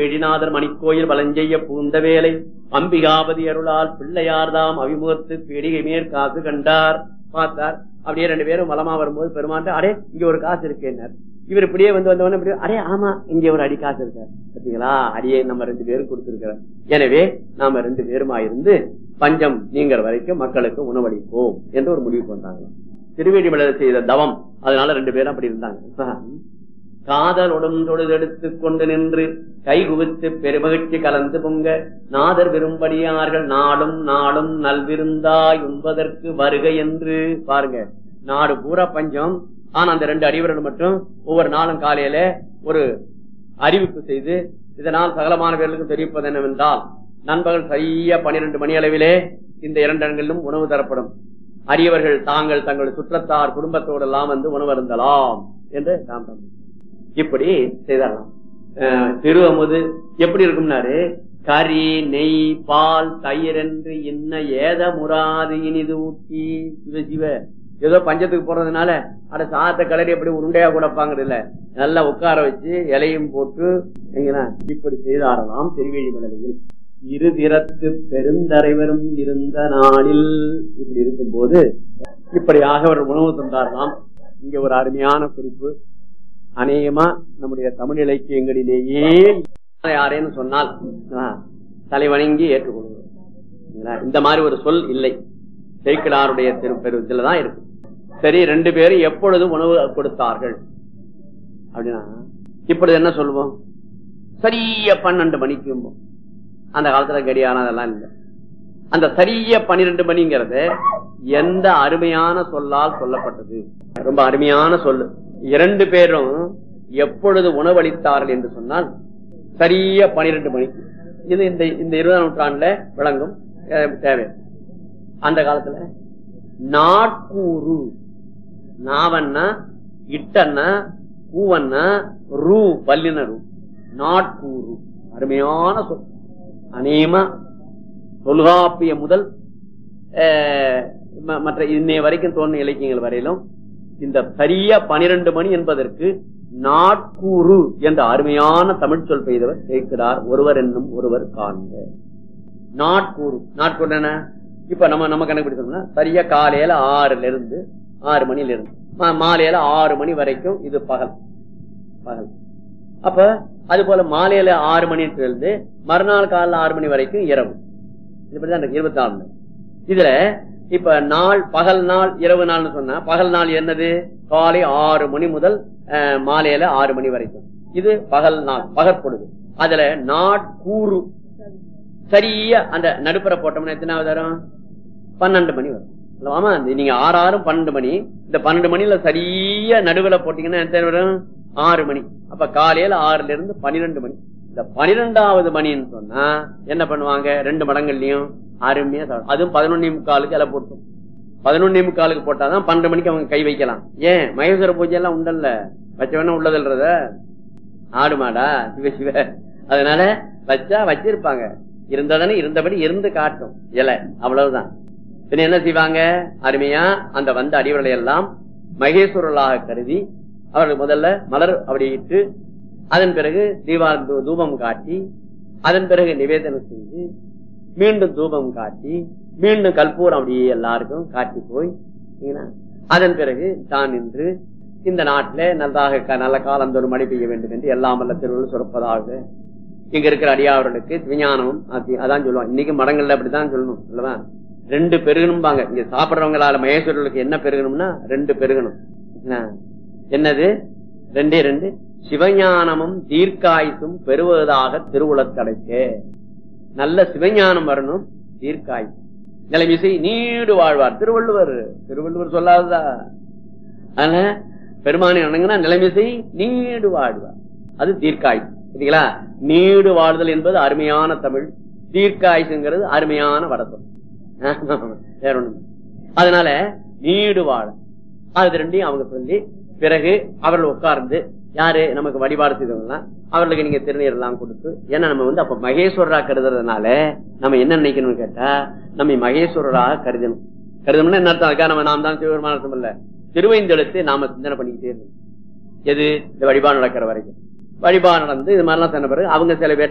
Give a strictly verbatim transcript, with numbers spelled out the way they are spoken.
பேடிநாதர் மணிக்கோயில் வலஞ்செய்ய பூந்த வேலை அம்பிகாபதி அருளால் பிள்ளையார்தாம் அவிமுகத்து பேடிகை மேற்காசு கண்டார். பார்த்தார். அப்படியே ரெண்டு பேரும் வலமா வரும்போது பெருமான் அடே இங்க ஒரு காசு இருக்கேன்னார். இவர் இப்படியே வந்து வந்தவன அடே ஆமா இங்க ஒரு அடி காசு இருக்கார் பாத்தீங்களா, அடியே நம்ம ரெண்டு பேரும் கொடுத்திருக்கிறோம். எனவே நாம ரெண்டு பேருமா இருந்து பஞ்சம் நீங்கிற வரைக்கும் மக்களுக்கு உணவளிப்போம் என்று ஒரு முடிவுக்கு வந்தாங்க. திருவேடிமலை செய்த தவம், அதனால ரெண்டு பேரும் அப்படி இருந்தாங்க. காதலுடன் தொழுதெடுத்து கொண்டு நின்று கைகுவித்து பெருமகிழ்ச்சி கலந்து பொங்க நாதர் விரும்படியார்கள் நாடும் நாடும் நல்விருந்தாய் உண்பதற்கு வருகை என்று. பாருங்க, நாடு பூரா பஞ்சம். ஆனா அந்த ரெண்டு அடிவர்கள் மட்டும் ஒவ்வொரு நாளும் காலையில ஒரு அறிவிப்பு செய்து இதனால் சகலமான பேர்களுக்கும் தெரிவிப்பது என்னவென்றால் நண்பர்கள் சரியா பனிரெண்டு மணி அளவிலே இந்த இரண்டு இடங்களிலும் உணவு தரப்படும். அரியவர்கள் தாங்கள் தங்கள் சுற்றத்தார் குடும்பத்தோடு எல்லாம் வந்து உணவு அருந்தலாம் என்று காண்போம். இப்படி செய்தரலாம். திரு அமுது எப்படி இருக்கும்னாரு, கறி நெய் பால் தயிர் என்று இன்ன ஏத முறாது இனிது ஊட்டி. சிவ சிவ ஏதோ பஞ்சத்துக்கு போறதுனால அட சாத்த கலரி எப்படி உருண்டையா கூடப்பாங்க இல்ல, நல்லா உட்கார வச்சு இலையும் போட்டு இப்படி செய்தாரலாம் திருவேழிமலையில். இருதிறத்து பெருந்தரைவரும் இருந்த நாளில் இப்படி இருக்கும் போது இப்படியாக அவர் உணவு தந்தாரலாம். இங்க ஒரு அருமையான குறிப்பு, அநேகமா நம்முடைய தமிழ் இலக்கியங்களிலேயே யாரேன்னு சொன்னால் தலைவணங்கி ஏற்றுக்கொள்ளுங்க. இந்த மாதிரி ஒரு சொல் இல்லை, சேக்கிழாருடைய திருப்பெருவத்தில்தான் இருக்கு. சரி, ரெண்டு பேரும் எப்பொழுது உணவு கொடுத்தார்கள் அப்படின்னா இப்பொழுது என்ன சொல்லுவோம், சரிய பன்னெண்டு மணிக்கு. அந்த காலத்துல கடியாரம் அதெல்லாம் இல்லை. அந்த சரிய பன்னிரெண்டு மணிங்கிறது எந்த அருமையான சொல்லால் சொல்லப்பட்டது, ரொம்ப அருமையான சொல்லு. இரண்டு பேரும் எப்பொழுது உணவளித்தார்கள் என்று சொன்னால் சரிய பனிரெண்டு மணிக்கு. இது இந்த இந்த இருபதாம் நூற்றாண்டுல விளங்கும் தேவை. அந்த காலத்துல நாட்கூறு, நாவன்னா இட்டன்னா பூவன்னா ரூ பல்லின ரூ, நாட்கூறு அருமையான சொல். அநேகமா தொல்காப்பிய முதல் மற்ற இன்னைய வரைக்கும் தோன்றிய இலக்கியங்கள் வரையிலும் இந்த சரியா பனிரெண்டு மணி என்பதற்கு நாட்கூறு என்ற அருமையான தமிழ் சொல் பெய்தவர் சேர்க்கிறார். ஒருவர் என்னும் ஒருவர் காண்க. நாட்கூறு, நாட்கூறு என்ன, இப்ப நம்ம நம்ம கணக்கு சரியா காலையில ஆறுல இருந்து ஆறு மணில இருந்து மாலையில ஆறு மணி வரைக்கும் இது பகல் பகல். அப்ப அது போல மாலையில ஆறு மணில இருந்து மறுநாள் காலைல ஆறு மணி வரைக்கும் இரவு. இப்படிதான் இருபத்தி நாலு. இதுல இப்ப நாள் பகல் நாள் இரவு நாள்னு சொன்னா பகல் நாள் என்னது, காலை ஆறு மணி முதல் மாலையில ஆறு மணி வரைக்கும் இது பகல் நாள் பகற்பொழுது. அதுல நாட்கூறு சரியா அந்த நடுப்புற போட்டோம்னா எத்தனாவது வரும், பன்னெண்டு மணி வரும். ஆமா, நீங்க ஆறு ஆறும் பன்னெண்டு மணி, இந்த பன்னெண்டு மணில சரியா நடுவுல போட்டீங்கன்னா எத்தனை வரும், ஆறு மணி. அப்ப காலையில ஆறுல இருந்து பன்னிரெண்டு மணி. இந்த பனிரெண்டாவது மணின்னு சொன்னா என்ன பண்ணுவாங்க, ரெண்டு மடங்கள்லயும் அருமையா சாப்பிடும். அதுவும் பதினொன்னே முக்காலுக்கு இலை போட்டோம். பதினொன்னே முக்காலுக்கு போட்டாதான் பன்னெண்டு மணிக்கு அவங்க கை வைக்கலாம். ஏன் மகேஸ்வர பூஜை எல்லாம் உண்டல்ல, வச்ச வேணா உள்ளதுன்றத ஆடு மாடா சிவ சிவ. அதனால வச்சா வச்சிருப்பாங்க, இருந்ததானே இருந்தபடி இருந்து காட்டும் இலை, அவ்வளவுதான். பின்ன என்ன செய்வாங்க, அருமையா அந்த வந்த அடிவர்களை எல்லாம் மகேஸ்வரர்களாக கருதி அவர்கள் முதல்ல மலர் அப்படி இட்டு அதன் பிறகு தீபா தூபம் காட்டி அதன் பிறகு நிவேதனம் செஞ்சு மீண்டும் தூபம் காட்டி மீண்டும் கற்பூரம் அப்படியே எல்லாருக்கும் காட்டி போய் அதன் பிறகு தான் நின்று இந்த நாட்டில நல்லாக நல்ல காலம் ஒரு மழை பெய்ய வேண்டும் என்று எல்லாம் வல்ல திருவள்ளுவர் சுரப்பதாக இங்க இருக்கிற அடியாவர்களுக்கு விஞ்ஞானமும் அதான் சொல்லுவாங்க. இன்னைக்கு மடங்கள்ல அப்படித்தான் சொல்லணும் இல்லவா, ரெண்டு பெருகணும்பாங்க. இங்க சாப்பிடுறவங்களால மகேஸ்வரர்களுக்கு என்ன பெருகணும்னா ரெண்டு பெருகணும். என்னது, ரெண்டே ரெண்டு, சிவஞானமும் தீர்க்காயுசும் பெறுவதாக திருவுளத்தடைக்க. நல்ல சிவஞானம் வரணும், தீர்க்காயுசு நிலைமிசை நீடு வாழ்வார் திருவள்ளுவர். திருவள்ளுவர் சொல்லாததா, அதனால பெருமானை வணங்கினா நிலைமிசை நீடு வாழ்வார், அது தீர்க்காயுசு. சரிங்களா, நீடு வாழ்தல் என்பது அருமையான தமிழ், தீர்க்காயுசுங்கிறது அருமையான வடத்தம். வேற ஒண்ணு. அதனால நீடு வாழ அது ரெண்டையும் அவங்க சொல்லி பிறகு அவர்கள் உட்கார்ந்து யாரு நமக்கு வழிபாடு செய்தவங்க அவர்களுக்கு நீங்க திருநீர் எல்லாம் கொடுத்து, ஏன்னா நம்ம வந்து அப்ப மகேஸ்வரரா கருதுறதுனால நம்ம என்ன நினைக்கணும்னு கேட்டா நம்ம மகேஸ்வரராக கருதணும். கருதணும்னா என்ன அர்த்தம், அதுக்காக நம்ம நாம் தான் சிவபெருமான அர்த்தம் இல்ல, திருவைந்தெழுத்து நாம சிந்தனை பண்ணிக்கிட்டே இருக்கணும். எது, இந்த வழிபாடு நடக்கிற வரைக்கும் வழிபாடு நடந்து இது மாதிரிலாம் சொன்ன பிறகு அவங்க சில பேர்